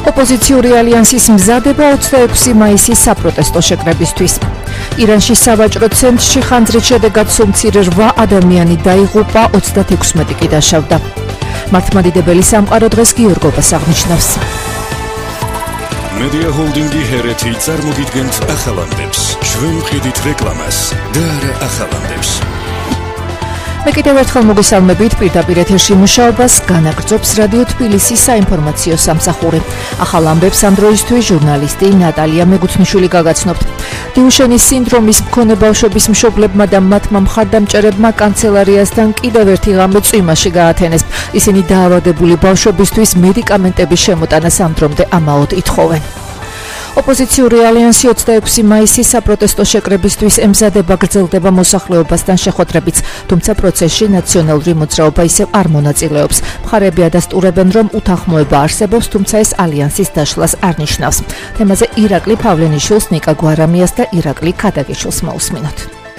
ოპოზიციური ალიანსის მზადება 26 მაისის საპროტესტო შეკრებისთვის. ირანში სავაჭრო ცენტრში ხანძრით შედეგად სულ მცირე 8 ადამიანი დაიღუპა, 36 კი დაშავდა. მართლმადიდებელი სამყარო დღეს გიორგობას აღნიშნავს. მედია ჰოლდინგი ჰერეთი წარმოგიდგენთ ახალამდებს. ჩვენ ვყიდით რეკლამას და არა ახალამდებს. მე კიდევ ერთხელ მოგესალმებით პირდაპირ ეთერში მუშაობას განაგრძობს რადიო თბილისის საინფორმაციო სამსახური. ახალ ამბებს ამ დროისთვის ჟურნალისტი ნატალია მეგუთნიშვილი გაგაცნობთ. დიუშენის სინდრომის მქონე ბავშვების მშობლებმა და მათმა მხარდამჭერებმა კანცელარიასთან კიდევ ერთი ღამე წვიმაში გაათენეს. ისინი დაავადებული ბავშვებისთვის მედიკამენტების შემოტანას ამ დრომდე ამაოდ ითხოვენ. ოპოზიციური ალიანსი 26 მაისის საპროტესტო შეკრებისთვის ემზადება, გრძელდება მოსახლეობასთან შეხვედრებიც, თუმცა პროცესში ნაციონალური მოძრაობა ისევ არ მონაწილეობს. მხარეები ადასტურებენ, რომ უთანხმოება არსებობს, თუმცა ეს ალიანსის დაშლას არ ნიშნავს. თემაზე ირაკლი ფავლენიშვილს, ნიკა გვარამიას და ირაკლი ქადაგიშვილს მოусმინოთ.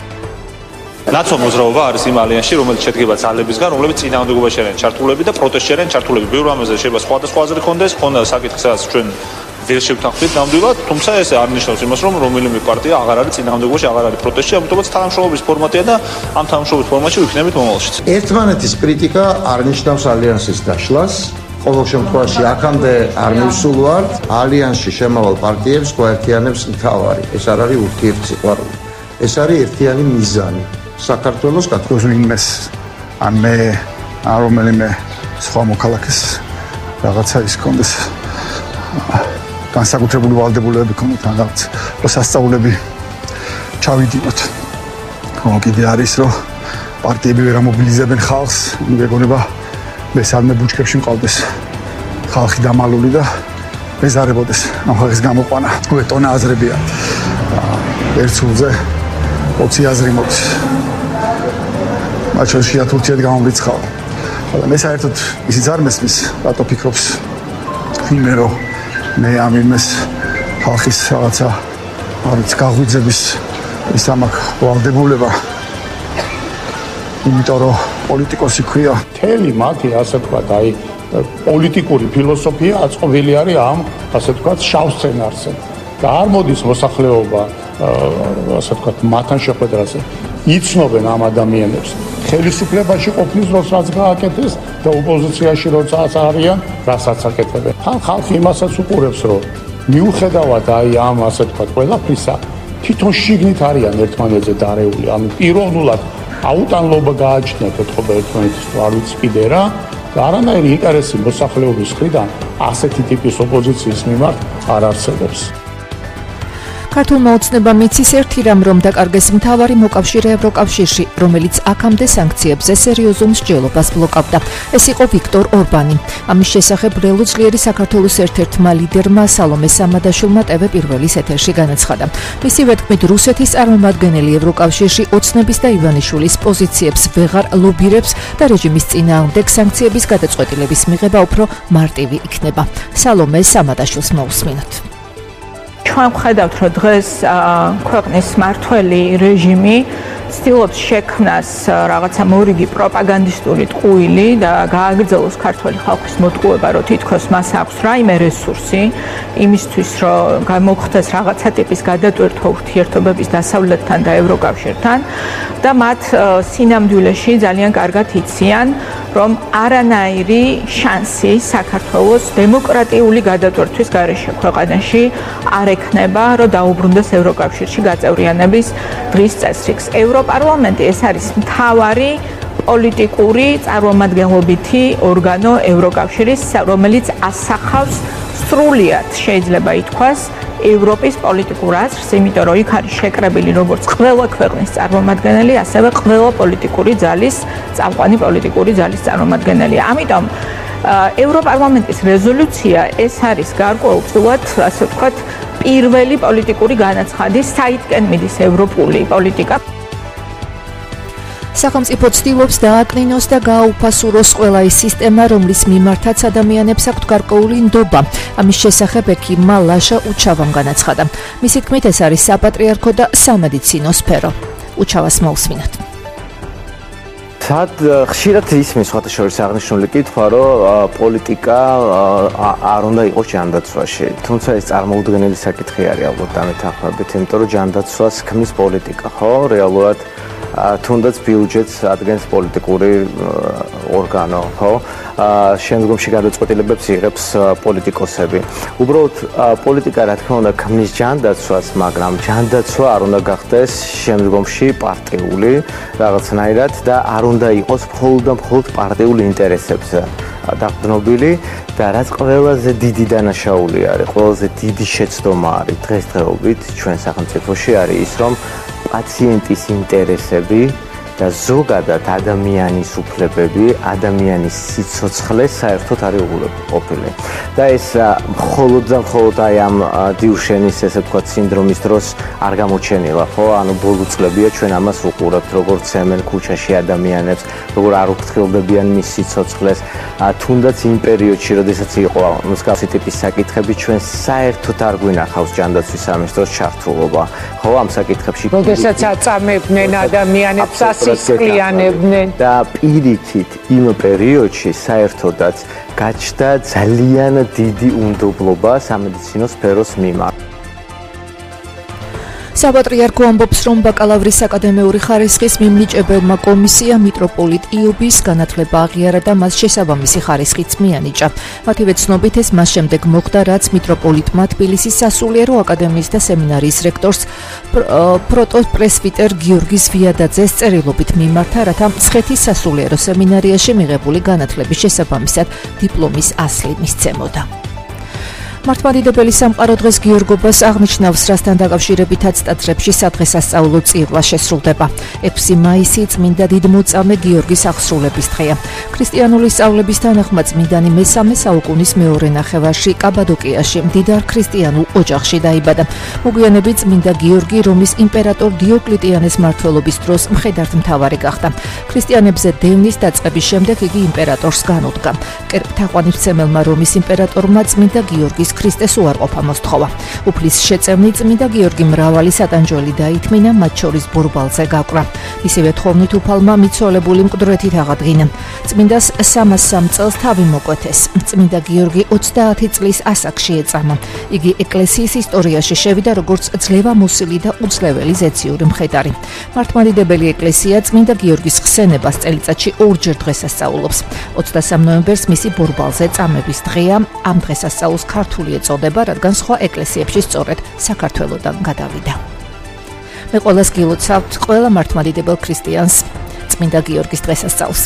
ნაცო მოძრაობა არის იმ ალიანსში, რომელიც შედგება ძალებისგან, რომლებიც წინააღმდეგობაში არიან ჩართულები და პროტესტში არიან ჩართულები. ბევრ ამაზე შეიძლება სხვადასხვა აზრი ჰქონდეს, ხონდა საკითხი, სადაც ჩვენ ვერ შევთანხმდით ნამდვილად, თუმცა ეს არ ნიშნავს იმას, რომ რომელიმე პარტია აღარ არის წინააღმდეგობაში, აღარ არის პროტესტში, ამიტომაც თანამშრომლობის ფორმატია და ამ თანამშრომლობის ფორმატში ვიქნებით მომავალშიც. ერთმანეთის კრიტიკა არ ნიშნავს ალიანსის დაშლას. ყოველ შემთხვევაში აქამდე არ მივსულ ვართ, ალიანსში შემავალ პარტიებს გვაერთიანებს მთავარი. ეს არ არის ურთიერთსიყვარული. ეს არის ერთიანი მიზანი. საქართველოს გათხოვინმეს ან მე ან რომელიმე სხვა მოქალაქეს რაღაცა ის კონდეს განსაკუთრებული ვალდებულებები ქონდათ რაღაც სასწაულები ჩავიდიოთ. კიდე არის რომ პარტიები ვერ ამობილიზებენ ხალხს, მეგონება მესამე ბუჩქებში მყავდეს ხალხი დამალული და მეზარებოდეს ამ ხალხის გამოყვანა. ტონა აზრებია ერთსულზე 20 აზრი მოდის. მათ შორის შეათურთიათ გამომრიცხავ. მაგრამ მე საერთოდ ისიც არ მესმის, რატო ფიქრობს ვინმე რომ მე ამ იმეს ხალხის რაღაცა არის გაღვიძების ის ამაკ ვალდებულება. იმიტომ რომ პოლიტიკოსი ქვია. მთელი მათი ასე ვთქვათ, აი პოლიტიკური ფილოსოფია აწყობილი არის ამ ასე ვთქვათ შავ სცენარზე. და არ მოდის მოსახლეობა ასე ვთქვათ მათთან შეხვედრაზე. იცნობენ ამ ადამიანებს. ხელისუფლებაში ყოფნის დროს რაც გააკეთეს და ოპოზიციაში როცა არიან, რასაც აკეთებენ. ხალხი იმასაც უყურებს, რომ მიუხედავად აი ამ ასე ვთქვათ ყველაფრისა, თვითონ შიგნით არიან ერთმანეთზე დარეული. ანუ პიროვნულად აუტანლობა გააჩნიათ ეთყობა ერთმანეთის არ ვიცი კიდე რა და არანაირი ინტერესი მოსახლეობის მხრიდან ასეთი ტიპის ოპოზიციის მიმართ არ არსებობს. ქართულმა ოცნებამ იცის ერთი რამ, რომ დაკარგეს მთავარი მოკავშირე ევროკავშირში, რომელიც აქამდე სანქციებზე სერიოზულ მსჯელობას ბლოკავდა. ეს იყო ვიქტორ ორბანი. ამის შესახებ ბრელო ძლიერი საქართველოს ერთ-ერთმა ლიდერმა სალომე სამადაშვილმა TV პირველის ეთერში განაცხადა. მისივე თქმით, რუსეთის წარმომადგენელი ევროკავშირში ოცნების და ივანიშვილის პოზიციებს ვეღარ ლობირებს და რეჟიმის წინააღმდეგ სანქციების გადაწყვეტილების მიღება უფრო მარტივი იქნება. სალომე სამადაშვილს მოусმინოთ. ჩვენ ვხედავთ, რომ დღეს ქვეყნის მართველი რეჟიმი ცდილობს შექმნას რაღაცა მორიგი პროპაგანდისტური ტყუილი და გააგრძელოს ქართველი ხალხის მოტყუება, რომ თითქოს მას აქვს რაიმე რესურსი იმისთვის, რომ გამოხდეს რაღაცა ტიპის გადატვირთვა ურთიერთობების დასავლეთთან და ევროკავშირთან და მათ სინამდვილეში ძალიან კარგად იციან, რომ არანაირი შანსი საქართველოს დემოკრატიული გადატვირთვის გარეშე ქვეყანაში არ ექნება, რომ დაუბრუნდეს ევროკავშირში გაწევრიანების დღის წესრიგს. ევროპარლამენტი ეს არის მთავარი პოლიტიკური წარმომადგენლობითი ორგანო ევროკავშირის, რომელიც ასახავს სრულიად შეიძლება ითქვას ევროპის პოლიტიკურ აზრს, იმიტომ რომ იქ არის შეკრებილი როგორც ყველა ქვეყნის წარმომადგენელი, ასევე ყველა პოლიტიკური ძალის, წამყვანი პოლიტიკური ძალის წარმომადგენელი. ამიტომ ევროპარლამენტის რეზოლუცია ეს არის გარკვეულწილად, ასე ვთქვათ, პირველი პოლიტიკური განაცხადი, საიდკენ მიდის ევროპული პოლიტიკა. სახელმწიფო ცდილობს დააკნინოს და გააუფასუროს ყველა ის სისტემა, რომლის მიმართაც ადამიანებს აქვთ გარკვეული ნდობა. ამის შესახებ ექიმმა ლაშა უჩავამ განაცხადა. მისი თქმით, ეს არის საპატრიარქო და სამედიცინო სფერო. უჩავას მოусმინოთ. ხშირად ისმის სხვადასხვა აღნიშნული კითხვა, რომ პოლიტიკა არ უნდა იყოს ჯანდაცვაში. თუმცა ეს წარმოუდგენელი საკითხი არის ალბათ დამეთანხმებით, იმიტომ რომ ჯანდაცვას ქმნის პოლიტიკა, ხო? რეალურად თუნდაც ბიუჯეტს ადგენს პოლიტიკური ორგანო, ხო? შემდგომში გადაწყვეტილებებს იღებს პოლიტიკოსები. უბრალოდ პოლიტიკა რა თქმა უნდა ქმნის ჯანდაცვას, მაგრამ ჯანდაცვა არ უნდა გახდეს შემდგომში პარტიული რაღაცნაირად და არ უნდა იყოს მხოლოდ პარტიულ ინტერესებზე დაყრდნობილი და რაც ყველაზე დიდი დანაშაული არის, ყველაზე დიდი შეცდომა არის დღესდღეობით ჩვენ სახელმწიფოში არის ის, რომ პაციენტის ინტერესები და ზოგადად ადამიანის უფლებები, ადამიანის სიცოცხლე საერთოდ არის უღურებყოფილი. და ეს მხოლოდ აი ამ დიუშენის ესე ვთქვათ სინდრომის დროს არ გამოჩენილა, ხო? ანუ ბოლო წლებია ჩვენ ამას უყურებთ, როგორ ცემენ ქუჩაში ადამიანებს, როგორ არ უფრთხილდებიან მის სიცოცხლეს. თუნდაც იმ პერიოდში, როდესაც იყო მსგავსი ტიპის საკითხები, ჩვენ საერთოდ არ გვინახავს ჯანდაცვის სამინისტროს ჩართულობა. ხო, ამ საკითხებში. როდესაც აწამებდნენ ადამიანებს ასისყლიანებდნენ და პირიქით იმ პერიოდში საერთოდაც გაჩნდა ძალიან დიდი უნდობლობა სამედიცინო სფეროს მიმართ. საპატრიარქო ამბობს, რომ ბაკალავრის აკადემიური ხარისხის მიმნიჭებელმა კომისიამ მიტროპოლიტ იობის განათლება აღიარა და მას შესაბამისი ხარისხიც მიანიჭა. მათივე ცნობით ეს მას შემდეგ მოხდა, რაც მიტროპოლიტმა თბილისის სასულიერო აკადემიის და სემინარიის რექტორს პროტოპრესვიტერ გიორგის ვიადაძეს წერილობით მიმართა, რათა მცხეთის სასულიერო სემინარიაში მიღებული განათლების შესაბამისად დიპლომის ასლი მისცემოდა. მართლმადიდებელი სამყარო დღეს გიორგობას აღნიშნავს, რასთან დაკავშირებითაც ტაძრებში სადღესასწაულო წირვა შესრულდება. 6 მაისი წმინდა დიდმოწამე გიორგის აღსრულების დღეა. ქრისტიანული სწავლების თანახმად წმინდანი მე-3 საუკუნის მეორე ნახევარში კაბადოკიაში მდიდარ ქრისტიანულ ოჯახში დაიბადა. მოგვიანებით წმინდა გიორგი რომის იმპერატორ დიოკლეტიანეს მმართველობის დროს მხედართმთავარი გახდა. ქრისტიანებზე დევნის დაწყების შემდეგ იგი იმპერატორს განუდგა. კერპთაყვანისმცემელმა რომის იმპერატორმა წმინდა გიორგის ქრისტეს უარყოფა მოსთხოვა. უფლის შეწევნით წმინდა გიორგი მრავალი სატანჯველი დაითმინა, მათ შორის ბორბალზე გაკვრა. მისივე თხოვნით უფალმა მიცვალებული მკვდრეთით აღადგინა. წმინდას 303 წელს თავი მოკვეთეს. წმინდა გიორგი 30 წლის ასაკში ეწამა. იგი ეკლესიის ისტორიაში შევიდა როგორც ძლევამოსილი და უძლეველი ზეციური მხედარი. მართლმადიდებელი ეკლესია წმინდა გიორგის ხსენებას წელიწადში 2 ჯერ დღესასწაულობს. 23 ნოემბერს მისი ბორბალზე წამების დღეა. ამ დღესასწაულს ქართული ეწოდება, რადგან სხვა ეკლესიებში სწორედ საქართველოდან გადავიდა. მე ყველას გილოცავთ, ყველა მართლმადიდებელ ქრისტიანს წმინდა გიორგის დღესასწაულს.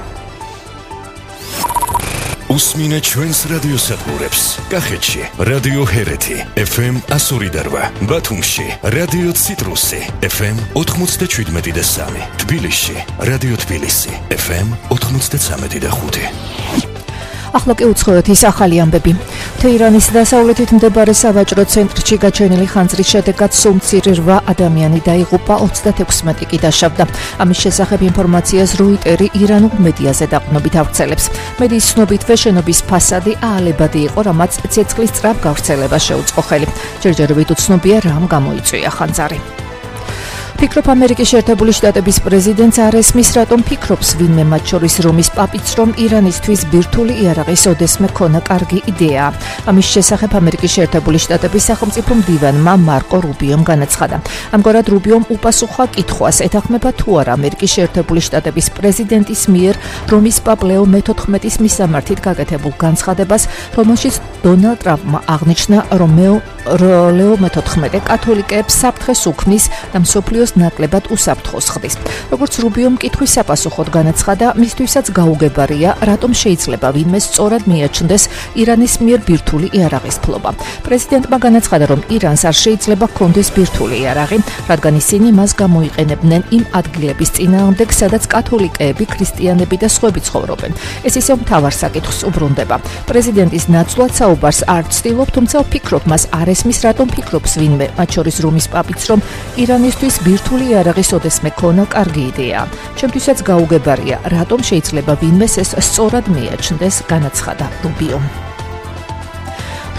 უსმინე ჩვენს რადიოსადგურებს. კახეთში რადიო ჰერეთი FM 102.8, ბათუმში რადიო ციტრუსი FM 97.3, თბილისში რადიო თბილისი FM 93.5. ახლა კი უცხოეთის ახალი ამბები. თეირანის დასავლეთით მდებარე სავაჭრო ცენტრში გაჩენილი ხანძრის შედეგად სულ მცირე 8 ადამიანი დაიღუპა, 36 კი დაშავდა. ამის შესახებ ინფორმაციას როიტერი ირანულ მედიაზე დაყრდნობით ავრცელებს. მედიის ცნობითვე შენობის ფასადი აალებადი იყო, რამაც ცეცხლის სწრაფ გავრცელება შეუწყო ხელი. ჯერჯერობით უცნობია რამ გამოიწვია ხანძარი. ფიქრობ ამერიკის შეერთებული შტატების პრეზიდენტს არ ესმის, რატომ ფიქრობს ვინმე, მათ შორის რომის პაპიც, რომ ირანისთვის ბირთვული იარაღის ოდესმე ქონა კარგი იდეაა. ამის შესახებ ამერიკის შეერთებული შტატების სახელმწიფო მდივანმა მარკო რუბიომ განაცხადა. ამგვარად რუბიომ უპასუხა კითხვას, ეთანხმება თუ არა ამერიკის შეერთებული შტატების პრეზიდენტის მიერ რომის პაპ ლეო მე-14-ის მისამართით გაკეთებულ განცხადებას, რომელშიც დონალდ ტრამპმა აღნიშნა, რომ ლეო მე-14 კათოლიკეებს საფრთხეს უქმნის და მსოფლიოს ნაკლებად უსაფრთხოს ხდის. როგორც რუბიომ კითხვის საპასუხოდ განაცხადა, მისთვისაც გაუგებარია, რატომ შეიძლება ვინმე სწორად მიაჩნდეს ირანის მიერ ბირთვული იარაღის ფლობა. პრეზიდენტმა განაცხადა, რომ ირანს არ შეიძლება ჰქონდეს ბირთვული იარაღი, რადგან ისინი მას გამოიყენებდნენ იმ ადგილების წინააღმდეგ, სადაც კათოლიკეები, ქრისტიანები და სხვები ცხოვრობენ. ეს ისევ მთავარ საკითხს უბრუნდება. პრეზიდენტის ნაცვლად საუბარს არ ცდილობ, თუმცა ვფიქრობ, მას არ ესმის, რატომ ფიქრობს ვინმე, მათ შორის რომის პაპიც, რომ ირანისთვის ბირთვული იარაღის ოდესმე ქონა კარგი იდეაა. ჩემთვისაც გაუგებარია, რატომ შეიძლება ვინმეს ეს სწორად მიაჩნდეს, განაცხადა რუბიომ.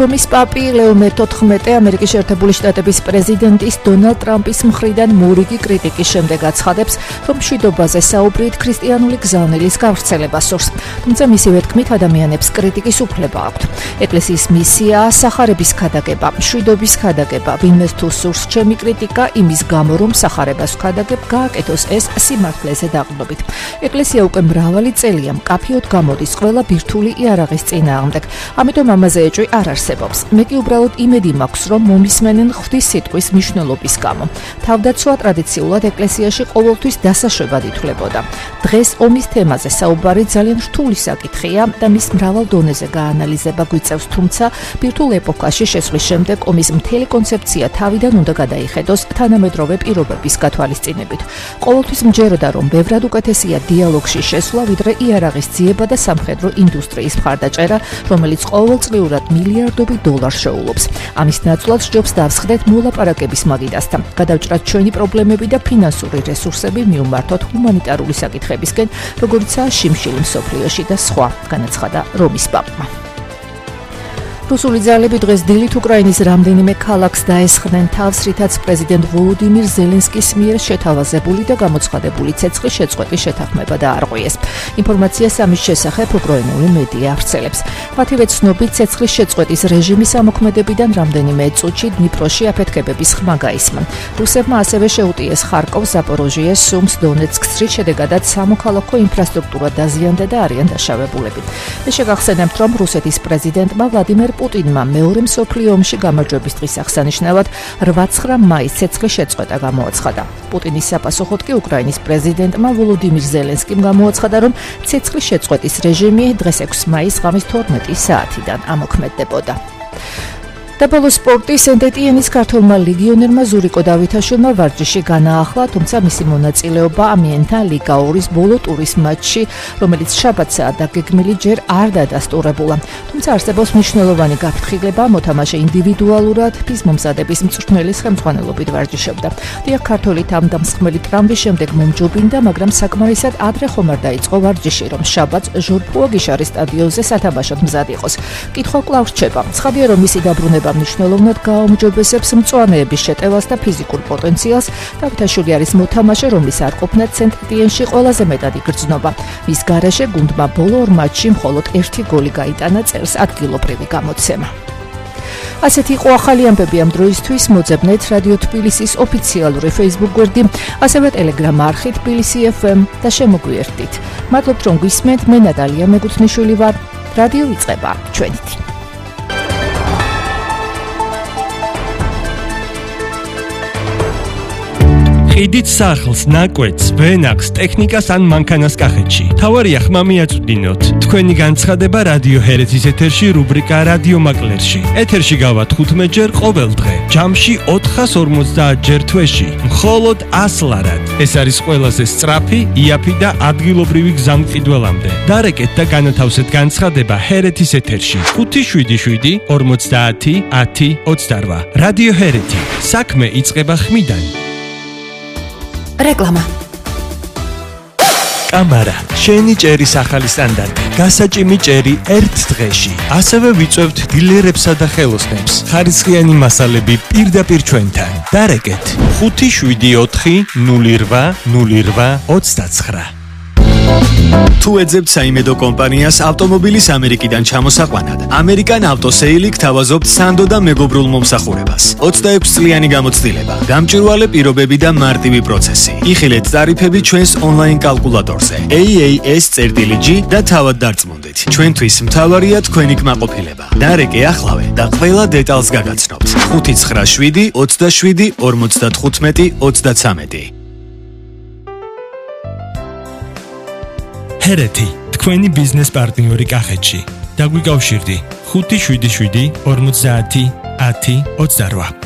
რომის პაპი ლეო მე-14 ამერიკის შეერთებული შტატების პრეზიდენტის დონალდ ტრამპის მხრიდან მორიგი კრიტიკის შემდეგ აცხადებს, რომ მშვიდობაზე საუბრით ქრისტიანული გზავნილის გავრცელება სურს. თუმცა მისივე თქმით, ადამიანებს კრიტიკის უფლება აქვთ. ეკლესიის მისიაა სახარების ქადაგება, მშვიდობის ქადაგება. ვინმეს თუ სურს ჩემი კრიტიკა, იმის გამო რომ სახარებას ვქადაგებ, გააკეთოს ეს სიმართლეზე დაყრდნობით. ეკლესია უკვე მრავალი წელია მკაფიოდ გამოდის ყველა ბირთვული იარაღის წინააღმდეგ. ამიტომ ამაზე ეჭვი არ არსებობს. მე კი უბრალოდ იმედი მაქვს, რომ მომისმენენ ღვთის სიტყვის მნიშვნელობის გამო. თავდაცვა ტრადიციულად ეკლესიაში ყოველთვის დასაშვებად ითვლებოდა. დღეს ომის თემაზე საუბარი ძალიან რთული საკითხია და მის მრავალ დონეზე გაანალიზება გვიწევს, თუმცა ბირთვულ ეპოქაში შესვლის შემდეგ ომის მთელი კონცეფცია თავიდან უნდა გადაიხედოს თანამედროვე პირობების გათვალისწინებით. ყოველთვის მჯეროდა, რომ ბევრად უკეთესია დიალოგში შესვლა, ვიდრე იარაღის ძიება და სამხედრო ინდუსტრიის მხარდაჭერა, რომელიც ყოველწლიურად მილიარდობით დოლარს შეულობს. ამის ნაცვლად სჯობს დავსხდეთ მოლაპარაკების მაგიდასთან, გადავჭრათ ჩვენი პრობლემები და ფინანსური რესურსები მიუმართოთ ჰუმანიტარული საკითხებისკენ, როგორიცაა შიმშილი მსოფლიოში და სხვა, განაცხადა რომის პაპმა. რუსული ძალები დღეს დილით უკრაინის რამდენიმე ქალაქს დაესხნენ თავს, რითაც პრეზიდენტ ვოლოდიმირ ზელენსკის მიერ შეთავაზებული და გამოცხადებული ცეცხლის შეწყვეტის შეთანხმება დაარღვიეს. ინფორმაციას ამის შესახებ უკრაინული მედია ავრცელებს. მათივე ცნობით, ცეცხლის შეწყვეტის რეჟიმის ამოქმედებიდან რამდენიმე წუთში დნიპროში აფეთქებების ხმა გაისმა. რუსებმა ასევე შეუტიეს ხარკოვს, ზაპოროჟიეს, სუმს, დონეცკს, რის შედეგადაც სამოქალაქო ინფრასტრუქტურა დაზიანდა და არიან დაშავებულები. მე შეგახსენებთ, რომ რუსეთის პრეზიდენტმა ვლადიმერ პუტინმა მეორე მსოფლიო ომში გამარჯვების დღის აღსანიშნავად 8-9 მაისს ცეცხლის შეწყვეტა გამოაცხადა. პუტინის საპასუხოდ კი უკრაინის პრეზიდენტმა ვოლოდიმირ ზელენსკიმ გამოაცხადა, რომ ცეცხლის შეწყვეტის რეჟიმი დღეს 6 მაისს ღამის 12 საათიდან ამოქმედდებოდა. და ბოლო სპორტი სენტ-ეტიენის ქართველმა ლეგიონერმა ზურიკო დავითაშვილმა ვარჯიში განაახლა, თუმცა მისი მონაწილეობა ამიენთან ლიგა 2-ის ბოლო ტურის მატჩში, რომელიც შაბათსაა დაგეგმილი, ჯერ არ დადასტურებულა. თუმცა არსებობს მნიშვნელოვანი გაფრთხილება, მოთამაშე ინდივიდუალურად ფიზმომზადების მწვრთნელის ხელმძღვანელობით ვარჯიშობდა. დიახ, ქართველი თავდამსხმელი ტრამვის შემდეგ მომჯობინდა, მაგრამ საკმარისად ადრე ხომ არ დაიწყო ვარჯიში, რომ შაბათს ჟორფუა გიშარის სტადიონზე სათამაშოდ მზად იყოს. კითხვა კვლავ რჩება. ცხადია, რომ მისი დაბრუნება მნიშვნელოვნად გააუმჯობესებს მწვანეების შეტევას და ფიზიკურ პოტენციალს. დავითაშვილი არის მოთამაშე, რომლის არყოფნა სენტ-ეტიენში ყველაზე მეტად იგრძნობა. მის გარეშე გუნდმა ბოლო 2 მატჩში მხოლოდ 1 გოლი გაიტანა, წერს ადგილობრივი გამოცემა. ასეთი იყო ახალი ამბები ამ დროისთვის. მოძებნეთ რადიო თბილისის ოფიციალური Facebook გვერდი, ასევე Telegram არხი თბილისი FM და შემოგვიერთდით. მადლობთ, რომ გვისმენთ. მე ნატალია მეგუთნიშვილი ვარ. რადიო იწყება ჩვენით. ყიდით სახლს, ნაკვეთს, ვენახს, ტექნიკას ან მანქანას კახეთში. თავარია ხმა მიაწვდინოთ. თქვენი განცხადება რადიო ჰერეთის ეთერში რუბრიკა რადიო მაკლერში. ეთერში გავა 15 ჯერ ყოველ დღე. ჯამში 450 ჯერ თვეში. მხოლოდ 100 ლარად. ეს არის ყველაზე სწრაფი, იაფი და ადგილობრივი გზამკიდველამდე. დარეკეთ და განათავსეთ განცხადება ჰერეთის ეთერში. 577 50 10 28. რადიო ჰერეთი. საქმე იწყება ხმიდან. რეკლამა. კამარა, შენი ჭერის ახალი სტანდარტი. გასაჭიმი ჭერი ერთ დღეში. ასევე ვიწევთ დილერებსა და ხელოსნებს. ხარისხიანი მასალები პირდაპირ ჩვენთან. დარეკეთ 574 08 08 29. თუ ეძებთ საიმედო კომპანიას ავტომობილის ამერიკიდან ჩამოსაყვანად, ამერიკან ავტოსეილი გთავაზობთ სანდო და მეგობრულ მომსახურებას. 26 წლიანი გამოცდილება, გამჭვირვალე პირობები და მარტივი პროცესი. იხილეთ ტარიფები ჩვენს ონლაინ კალკულატორზე. AAS.G და თავად დარწმუნდით. ჩვენთვის მთავარია თქვენი კმაყოფილება. დარეკე ახლავე და ყველა დეტალს გაგაცნობთ. 597 27 55 33. ჰერეთი, თქვენი ბიზნეს პარტნიორი კახეთში. დაგვიკავშირდი 577 50 10 28.